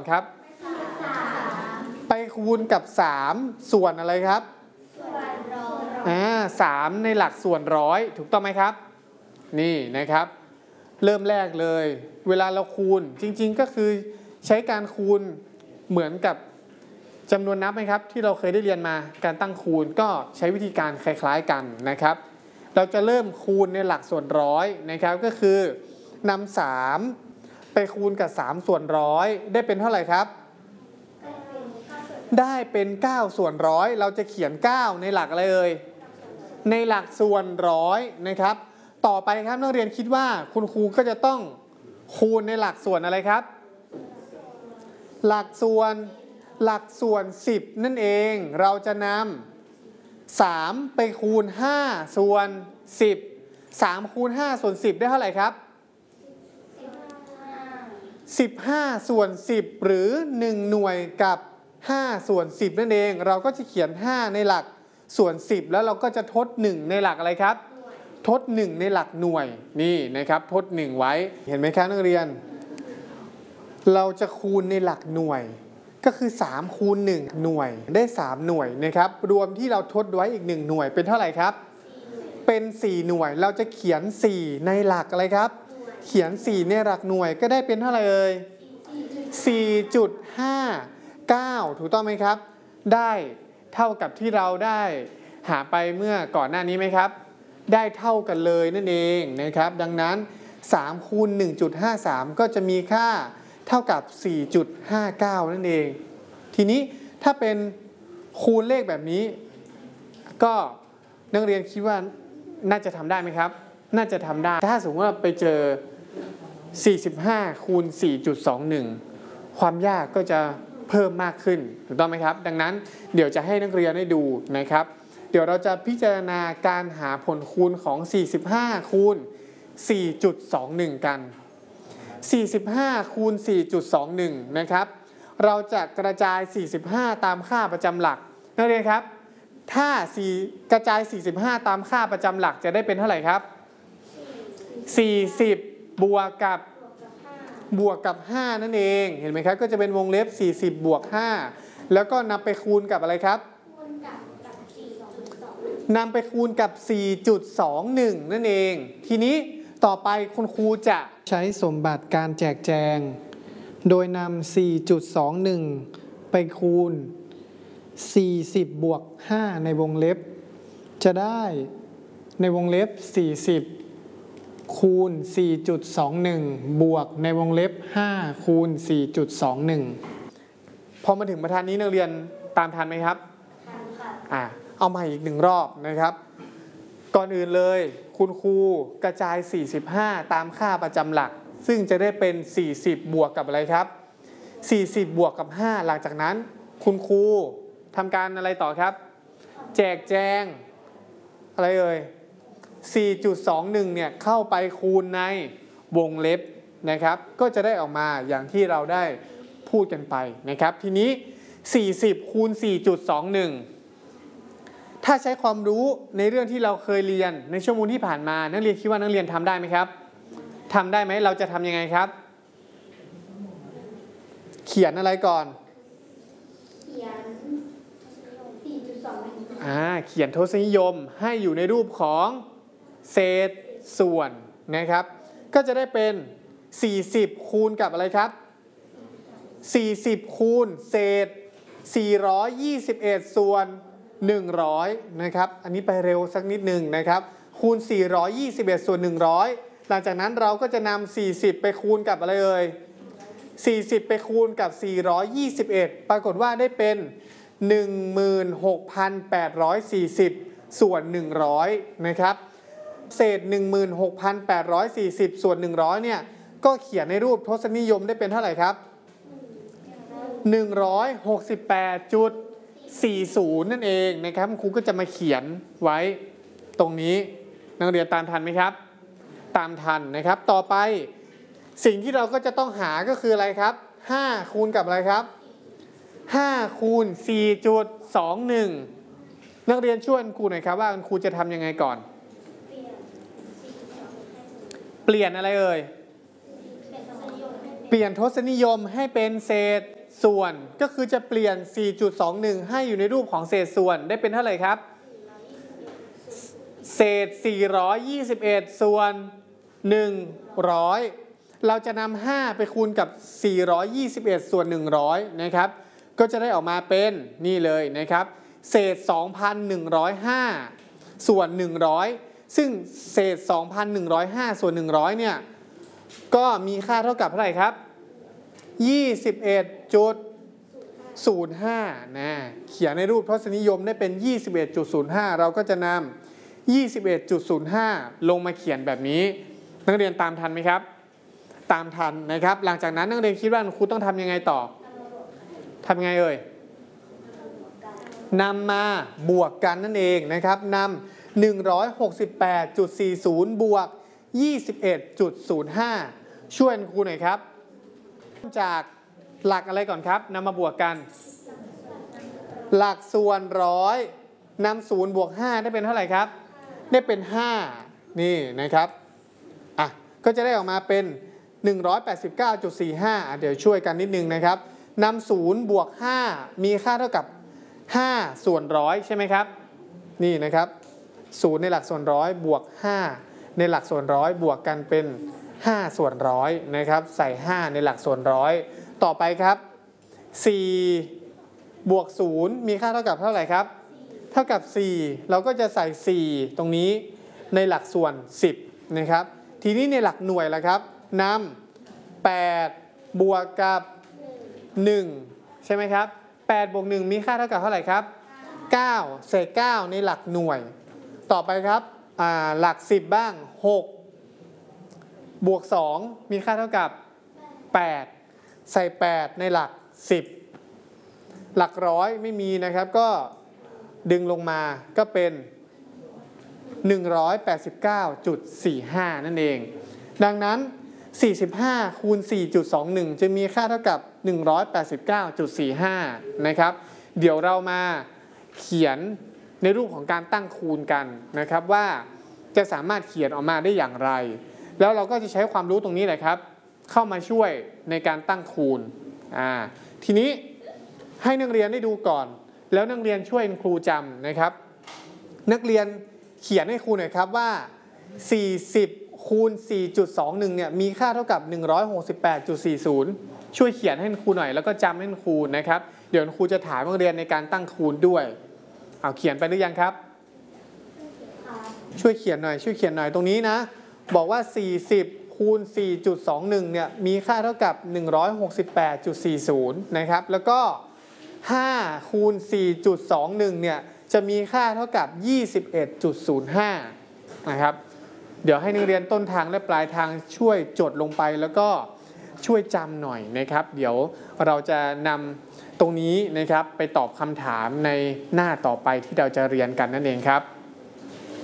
ครับไปคูณกับ3ส่วนอะไรครับ3ในหลักส่วนร้อยถูกต้องไหมครับนี่นะครับเริ่มแรกเลยเวลาเราคูณจริงๆก็คือใช้การคูณเหมือนกับจำนวนนับไหมครับที่เราเคยได้เรียนมาการตั้งคูณก็ใช้วิธีการคล้ายๆกันนะครับเราจะเริ่มคูณในหลักส่วนร้อยนะครับก็คือนำ3ไปคูณกับ3ส่วนร้อยได้เป็นเท่าไหร่ครับได้เป็น9ส่วนร้อยเราจะเขียน9ในหลักอะไรเอ่ยในหลักส่วนร้อยนะครับต่อไปครับนักเรียนคิดว่าคุณครูก็จะต้องคูณในหลักส่วนอะไรครับหลักส่วน10นั่นเองเราจะนำ3ไปคูณ5ส่วน10 3คูณ5ส่วน10ได้เท่าไหร่ครับ15ส่วน10หรือ1หน่วยกับ5ส่วน10นั่นเองเราก็จะเขียน5ในหลักส่วน10แล้วเราก็จะทด1ในหลักอะไรครับทด1ในหลักหน่วยนี่นะครับทด1ไว้เห็นไหมครับนักเรียนเราจะคูณในหลักหน่วยก็คือ3คูณ1หน่วยได้3หน่วยนะครับรวมที่เราทดไว้อีก1หน่วยเป็นเท่าไหร่ครับเป็น4หน่วยเราจะเขียน4ในหลักอะไรครับเขียน4ในหลักหน่วยก็ได้เป็นเท่าไหร่เอ่ย 4.59 ถูกต้องไหมครับได้เท่ากับที่เราได้หาไปเมื่อก่อนหน้านี้ไหมครับได้เท่ากันเลยนั่นเองนะครับดังนั้น3คูณ 1.53 ก็จะมีค่าเท่ากับ 4.59 นั่นเองทีนี้ถ้าเป็นคูณเลขแบบนี้ก็นักเรียนคิดว่าน่าจะทำได้ไหมครับน่าจะทำได้ถ้าสมมติว่าไปเจอ45คูณ 4.21 ความยากก็จะเพิ่มมากขึ้นถูกต้องไหมครับดังนั้นเดี๋ยวจะให้นักเรียนได้ดูนะครับเดี๋ยวเราจะพิจารณาการหาผลคูณของ45คูณ 4.21 กัน45คูณ 4.21 นะครับเราจะกระจาย45ตามค่าประจำหลักนักเรียนครับถ้ากระจาย45ตามค่าประจำหลักจะได้เป็นเท่าไหร่ครับ40บวกกับ5นั่นเองเห็นไหมครับก็จะเป็นวงเล็บ40บวก5แล้วก็นำไปคูณกับอะไรครับนำไปคูณกับ 4.21 นั่นเองทีนี้ต่อไปคุณครูจะใช้สมบัติการแจกแจงโดยนำ 4.21 ไปคูณ40บวก5ในวงเล็บจะได้ในวงเล็บ40คูณ 4.21 บวกในวงเล็บ5คูณ 4.21 พอมาถึงบรรทัดนี้นักเรียนตามทันไหมครับทันค่ะเอามาอีก1รอบนะครับก่อนอื่นเลยคุณครูกระจาย45ตามค่าประจำหลักซึ่งจะได้เป็น40บวกกับอะไรครับ40บวกกับ5หลังจากนั้นคุณครูทำการอะไรต่อครับแจกแจงอะไรเอ่ย4.21 เนี่ยเข้าไปคูณในวงเล็บนะครับก็จะได้ออกมาอย่างที่เราได้พูดกันไปนะครับทีนี้40คูณ 4.21 ถ้าใช้ความรู้ในเรื่องที่เราเคยเรียนในชั่วโมงที่ผ่านมานักเรียนคิดว่านักเรียนทำได้ไหมครับทำได้ไหมเราจะทำยังไงครับเขียนอะไรก่อนเขียนทศนิยมให้อยู่ในรูปของเศษส่วนนะครับก็จะได้เป็น40คูณกับอะไรครับ40คูณเศษ421ส่วน100นะครับอันนี้ไปเร็วสักนิดหนึ่งนะครับคูณ421ส่วน100หลังจากนั้นเราก็จะนำ40ไปคูณกับอะไรเอ่ย40ไปคูณกับ421ปรากฏว่าได้เป็น 16,840 ส่วน100นะครับเศษ 16,840 ส่วน100เนี่ยก็เขียนในรูปทศนิยมได้เป็นเท่าไหร่ครับ168.40 นั่นเองนะครับครูก็จะมาเขียนไว้ตรงนี้นักเรียนตามทันไหมครับตามทันนะครับต่อไปสิ่งที่เราก็จะต้องหาก็คืออะไรครับ5คูณกับอะไรครับ5คูณ 4.21 นักเรียนช่วยครูหน่อยครับว่าครูจะทำยังไงก่อนเปลี่ยนอะไรเอ่ยเปลี่ยนทศนิยมให้เป็นเศษส่วนก็คือจะเปลี่ยน 4.21 ให้อยู่ในรูปของเศษส่วนได้เป็นเท่าไหร่ครับเศษ 421 ส่วน 100เราจะนำ5ไปคูณกับ 421 ส่วน 100นะครับก็จะได้ออกมาเป็นนี่เลยนะครับเศษ 2,105 ส่วน 100ซึ่งเศษ 2,105 ส่วน 100เนี่ยก็มีค่าเท่ากับเท่าไหร่ครับ 21.05 นะเขียนในรูปทศนิยมได้เป็น 21.05 เราก็จะนำ 21.05 ลงมาเขียนแบบนี้นักเรียนตามทันไหมครับตามทันนะครับหลังจากนั้นนักเรียนคิดว่าครูต้องทำยังไงต่อทำยังไงเอ่ยนำมาบวกกันนั่นเองนะครับนำ 168.40 บวก 21.05 ช่วยครูหน่อยครับจากหลักอะไรก่อนครับนำมาบวกกันหลักส่วนร้อยนำ0บวก5ได้เป็นเท่าไหร่ครับได้เป็น5นี่นะครับก็จะได้ออกมาเป็น 189.45 เดี๋ยวช่วยกันนิดนึงนะครับนำ0บวก5มีค่าเท่ากับ5ส่วนร้อยใช่ไหมครับนี่นะครับ0ในหลักส่วนร้อยบวก5ในหลักส่วนร้อยบวกกันเป็น5ส่วนร้อยนะครับใส่5ในหลักส่วนร้อยต่อไปครับ4บวก0มีค่าเท่ากับเท่าไหร่ครับเท่ากับ4เราก็จะใส่4ตรงนี้ในหลักส่วน10นะครับทีนี้ในหลักหน่วยล่ะครับนำ8บวกกับ1ใช่ไหมครับ8บวก1มีค่าเท่ากับเท่าไหร่ครับ9ใส่9ในหลักหน่วยต่อไปครับหลัก10บ้าง6บวก2มีค่าเท่ากับ8ใส่8ในหลัก10หลักร้อยไม่มีนะครับก็ดึงลงมาก็เป็น189.45 นั่นเองดังนั้น45คูณ 4.21 จะมีค่าเท่ากับ 189.45 นะครับเดี๋ยวเรามาเขียนในรูปของการตั้งคูณกันนะครับว่าจะสามารถเขียนออกมาได้อย่างไรแล้วเราก็จะใช้ความรู้ตรงนี้แหละครับเข้ามาช่วยในการตั้งคูณทีนี้ให้นักเรียนได้ดูก่อนแล้วนักเรียนช่วยครูจำนะครับนักเรียนเขียนให้ครูหน่อยครับว่า40คูณ 4.21 เนี่ยมีค่าเท่ากับ 168.40 ช่วยเขียนให้ครูหน่อยแล้วก็จำให้ครูนะครับเดี๋ยวครูจะถามนักเรียนในการตั้งคูณด้วยเอาเขียนไปหรือยังครับช่วยเขียนหน่อยตรงนี้นะบอกว่า40คูณ 4.21 เนี่ยมีค่าเท่ากับ 168.40 นะครับแล้วก็5คูณ 4.21 เนี่ยจะมีค่าเท่ากับ 21.05 นะครับเดี๋ยวให้นักเรียนต้นทางและปลายทางช่วยจดลงไปแล้วก็ช่วยจำหน่อยนะครับเดี๋ยวเราจะนำตรงนี้นะครับไปตอบคำถามในหน้าต่อไปที่เราจะเรียนกันนั่นเองครับ